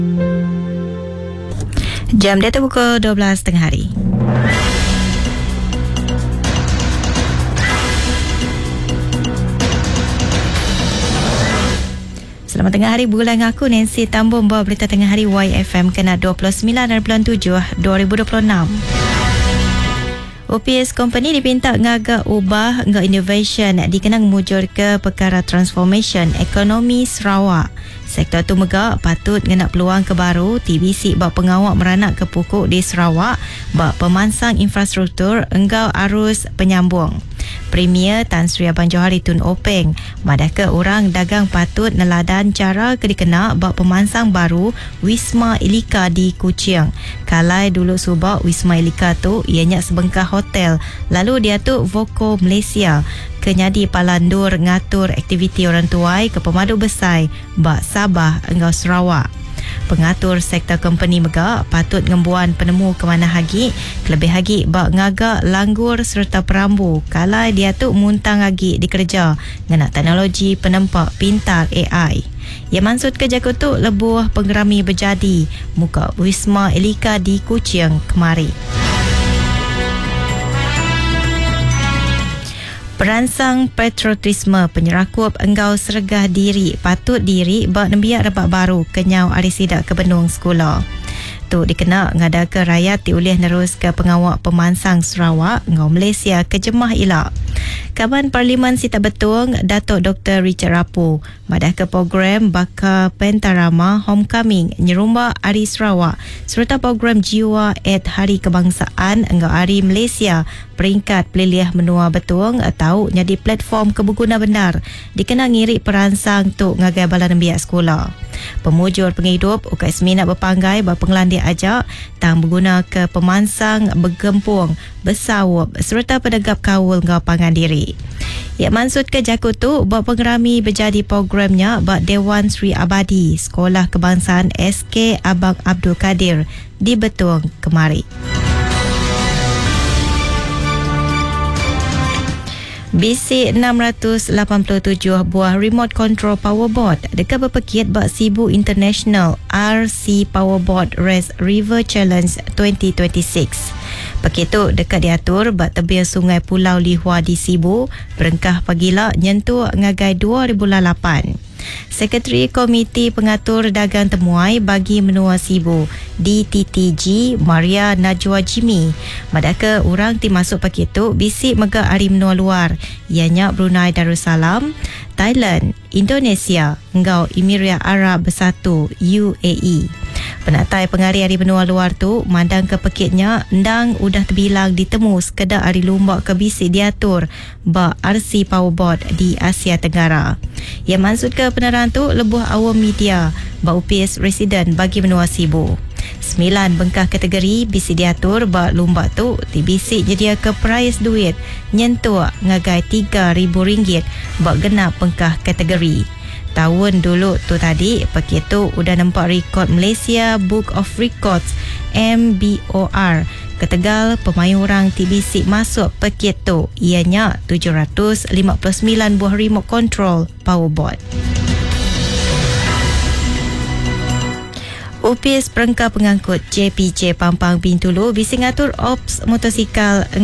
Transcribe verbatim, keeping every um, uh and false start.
Jam dia tu pukul dua belas tengah hari. Selamat tengah hari, bulan aku Nancy Tambun bawa berita tengah hari Y F M kena dua puluh sembilan bulan tujuh dua ribu dua puluh enam. O P S Company dipinta ngagak ubah ngagak innovation dikenang mujur ke perkara transformation ekonomi Sarawak. Sektor tu megak patut ngena peluang ke baru T B C bak pengawak meranak ke pokok di Sarawak bak pemansang infrastruktur enggau arus penyambung. Premier Tan Sri Abang Johari Tun Openg madah ke orang dagang patut neladan cara ke dikena bak pemansang baru Wisma Ilika di Kuching. Kalai dulu subak Wisma Ilika tu ianya sebengkah hotel, lalu dia tu Voco Malaysia kenyadi palandur ngatur aktiviti orang tuai ke pemadu besai bak Sabah enggau Sarawak. Pengatur sektor company megak patut ngembuan penemu ke mana hagi kelebih hagi bak ngagak langgur serta perambu kalai dia tu muntang hagi dikerja ngena teknologi penempak pintar A I. Ya maksud kerja kutu lebuh penggerami berjadi muka Wisma Ilika di Kuching kemari. Peransang patriotisme penyerakup enggau sergah diri patut diri bak nembiak rebak baru kenyau arisidak ke benung sekolah. Tu dikena ngada ke rakyat diulih nerus ke pengawak pemansang Sarawak ngau Malaysia ke Jemah Ilak. Kaban Parlimen Sita Betung Datuk Doktor Richard Rapu madah ke program Baka Pentarama Homecoming Nyerumba Hari Sarawak serta program Jiwa at Hari Kebangsaan enggau Hari Malaysia peringkat peliliah menua betung atau nyadi platform kebuguna benar dikena ngiri peransang tu ngagai bala nembiak sekolah. Pemujur penghidup U K S minat berpanggai bak penglandia ajak tang berguna ke pemansang bergempung bersawup serta pedegap kawul ngau pangan diri. Ya maksud ke jaku tu bak pengerami berjadi programnya bak Dewan Sri Abadi Sekolah Kebangsaan S K Abang Abdul Kadir di Betung kemari. B C enam ratus lapan puluh tujuh buah remote control powerboat dekat berpekit bak Sibu International R C Powerboat Race River Challenge dua ribu dua puluh enam. Pekit tu dekat diatur bak tebing sungai Pulau Lihua di Sibu berengkah pagila nyentuh ngagai dua ribu lapan. Sekretari Komiti Pengatur Dagang Temuai bagi Menua Sibu D T T G Maria Najwa Jimmy madah ke orang ti masuk pakit tu bisik megak hari menua luar ianya Brunei Darussalam, Thailand, Indonesia, engau Emirat Arab Bersatu U A E. Penatai pengari hari benua luar tu mandang ke pekitnya ndang udah terbilang ditemu sekedar hari lumbak ke bisik diatur bak R C Powerboat di Asia Tenggara. Yang maksud ke penerangan tu lebuh awam media bak U P S resident bagi menua Sibu. Sembilan bengkah kategori bisik diatur bak lumbak tu di bisik jedia ke prize duit nyentuh ngagai tiga ribu ringgit bak genap bengkah kategori. Tahun dulu tu tadi pekit tu udah nampak rekod Malaysia Book of Records M B O R ketegal pemain orang T B C masuk pekit tu ianya tujuh ratus lima puluh sembilan buah remote control powerboat. O P S Perengkah Pengangkut J P J Pampang Bintulu bising atur ops motosikal